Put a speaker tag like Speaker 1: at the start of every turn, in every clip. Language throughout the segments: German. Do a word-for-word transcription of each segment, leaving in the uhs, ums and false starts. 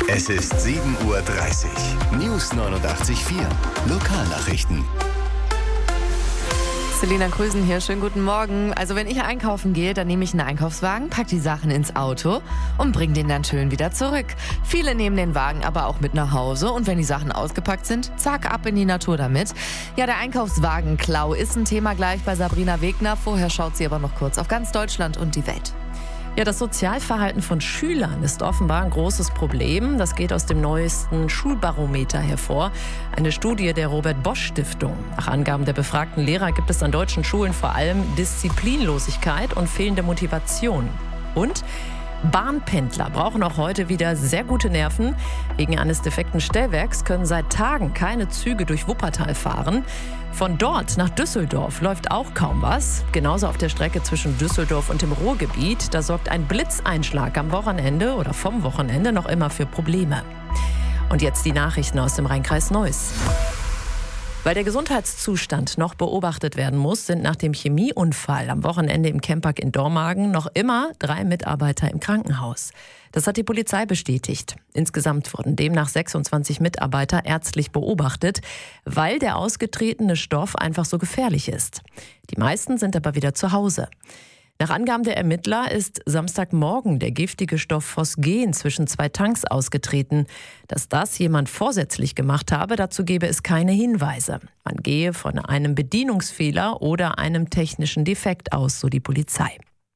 Speaker 1: Es ist sieben Uhr dreißig. News neunundachtzig Komma vier. Lokalnachrichten.
Speaker 2: Selina Krüsen hier, schönen guten Morgen. Also wenn ich einkaufen gehe, dann nehme ich einen Einkaufswagen, pack die Sachen ins Auto und bring den dann schön wieder zurück. Viele nehmen den Wagen aber auch mit nach Hause und wenn die Sachen ausgepackt sind, zack, ab in die Natur damit. Ja, der Einkaufswagenklau ist ein Thema gleich bei Sabrina Wegner. Vorher schaut sie aber noch kurz auf ganz Deutschland und die Welt.
Speaker 3: Ja, das Sozialverhalten von Schülern ist offenbar ein großes Problem. Das geht aus dem neuesten Schulbarometer hervor. Eine Studie der Robert-Bosch-Stiftung. Nach Angaben der befragten Lehrer gibt es an deutschen Schulen vor allem Disziplinlosigkeit und fehlende Motivation. Und Bahnpendler brauchen auch heute wieder sehr gute Nerven. Wegen eines defekten Stellwerks können seit Tagen keine Züge durch Wuppertal fahren. Von dort nach Düsseldorf läuft auch kaum was. Genauso auf der Strecke zwischen Düsseldorf und dem Ruhrgebiet. Da sorgt ein Blitzeinschlag am Wochenende oder vom Wochenende noch immer für Probleme. Und jetzt die Nachrichten aus dem Rhein-Kreis Neuss. Weil der Gesundheitszustand noch beobachtet werden muss, sind nach dem Chemieunfall am Wochenende im Camppark in Dormagen noch immer drei Mitarbeiter im Krankenhaus. Das hat die Polizei bestätigt. Insgesamt wurden demnach sechsundzwanzig Mitarbeiter ärztlich beobachtet, weil der ausgetretene Stoff einfach so gefährlich ist. Die meisten sind aber wieder zu Hause. Nach Angaben der Ermittler ist Samstagmorgen der giftige Stoff Phosgen zwischen zwei Tanks ausgetreten. Dass das jemand vorsätzlich gemacht habe, dazu gebe es keine Hinweise. Man gehe von einem Bedienungsfehler oder einem technischen Defekt aus, so die Polizei.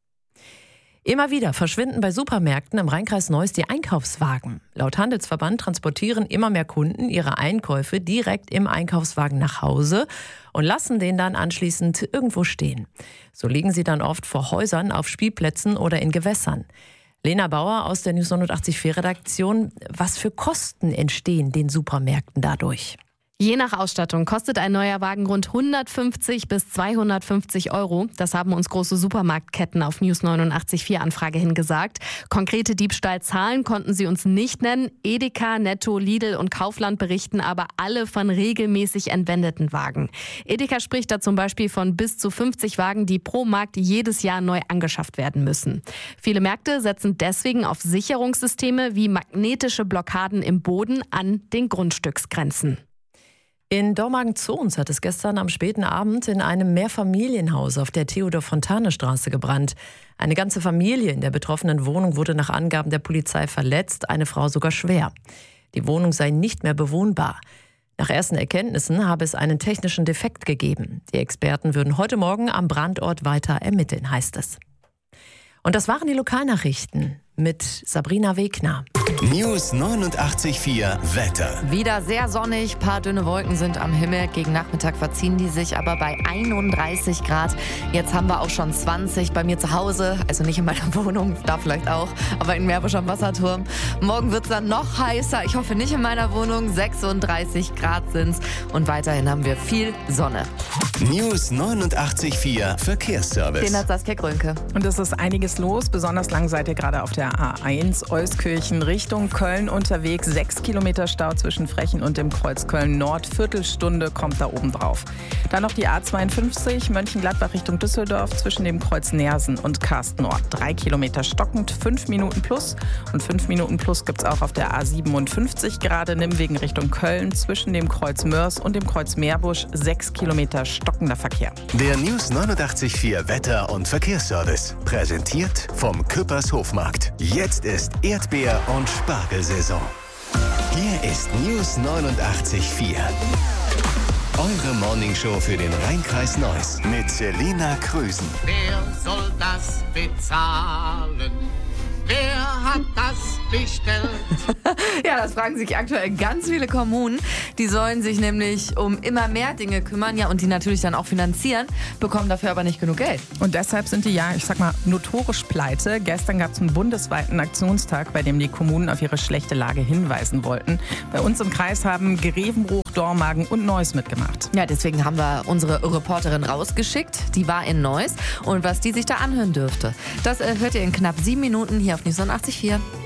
Speaker 3: Immer wieder verschwinden bei Supermärkten im Rhein-Kreis Neuss die Einkaufswagen. Laut Handelsverband transportieren immer mehr Kunden ihre Einkäufe direkt im Einkaufswagen nach Hause und lassen den dann anschließend irgendwo stehen. So liegen sie dann oft vor Häusern, auf Spielplätzen oder in Gewässern. Lena Bauer aus der News neunundachtzig Komma vier Redaktion. Was für Kosten entstehen den Supermärkten dadurch?
Speaker 4: Je nach Ausstattung kostet ein neuer Wagen rund hundertfünfzig bis zweihundertfünfzig Euro. Das haben uns große Supermarktketten auf News neunundachtzig Komma vier Anfrage hin gesagt. Konkrete Diebstahlzahlen konnten sie uns nicht nennen. Edeka, Netto, Lidl und Kaufland berichten aber alle von regelmäßig entwendeten Wagen. Edeka spricht da zum Beispiel von bis zu fünfzig Wagen, die pro Markt jedes Jahr neu angeschafft werden müssen. Viele Märkte setzen deswegen auf Sicherungssysteme wie magnetische Blockaden im Boden an den Grundstücksgrenzen.
Speaker 3: In Dormagen-Zons hat es gestern am späten Abend in einem Mehrfamilienhaus auf der Theodor-Fontane-Straße gebrannt. Eine ganze Familie in der betroffenen Wohnung wurde nach Angaben der Polizei verletzt, eine Frau sogar schwer. Die Wohnung sei nicht mehr bewohnbar. Nach ersten Erkenntnissen habe es einen technischen Defekt gegeben. Die Experten würden heute Morgen am Brandort weiter ermitteln, heißt es. Und das waren die Lokalnachrichten mit Sabrina Wegner.
Speaker 1: News neunundachtzig Komma vier Wetter.
Speaker 2: Wieder sehr sonnig, paar dünne Wolken sind am Himmel. Gegen Nachmittag verziehen die sich aber bei einunddreißig Grad. Jetzt haben wir auch schon zwanzig bei mir zu Hause, also nicht in meiner Wohnung, da vielleicht auch, aber in Meerbusch am Wasserturm. Morgen wird es dann noch heißer, ich hoffe nicht in meiner Wohnung, sechsunddreißig Grad sind's und weiterhin haben wir viel Sonne.
Speaker 1: News neunundachtzig Komma vier Verkehrsservice.
Speaker 2: Den hat Saskia Grönke.
Speaker 5: Und es ist einiges los, besonders lang seid ihr gerade auf der A eins Euskirchen Richtung Köln unterwegs. Sechs Kilometer Stau zwischen Frechen und dem Kreuz Köln-Nord. Viertelstunde kommt da oben drauf. Dann noch die A zweiundfünfzig Mönchengladbach Richtung Düsseldorf zwischen dem Kreuz Nersen und Karsten-Nord. Drei Kilometer stockend, fünf Minuten plus. Und fünf Minuten plus gibt es auch auf der A siebenundfünfzig gerade Nimwegen Richtung Köln zwischen dem Kreuz Mörs und dem Kreuz Meerbusch. Sechs Kilometer stockender Verkehr.
Speaker 1: Der News neunundachtzig Komma vier Wetter- und Verkehrsservice. Präsentiert vom Küppers Hofmarkt. Jetzt ist Erdbeer- und Spargelsaison. Hier ist News neunundachtzig Komma vier. Eure Morningshow für den Rhein-Kreis Neuss mit Selina Krüsen.
Speaker 6: Wer soll das bezahlen? Wer hat das bestellt?
Speaker 2: Ja, das fragen sich aktuell ganz viele Kommunen. Die sollen sich nämlich um immer mehr Dinge kümmern, ja, und die natürlich dann auch finanzieren, bekommen dafür aber nicht genug Geld.
Speaker 5: Und deshalb sind die ja, ich sag mal, notorisch pleite. Gestern gab es einen bundesweiten Aktionstag, bei dem die Kommunen auf ihre schlechte Lage hinweisen wollten. Bei uns im Kreis haben Grevenbruch, Dormagen und Neuss mitgemacht.
Speaker 2: Ja, deswegen haben wir unsere Reporterin rausgeschickt. Die war in Neuss. Und was die sich da anhören dürfte, das äh, hört ihr in knapp sieben Minuten hier auf News neunundachtzig Komma vier.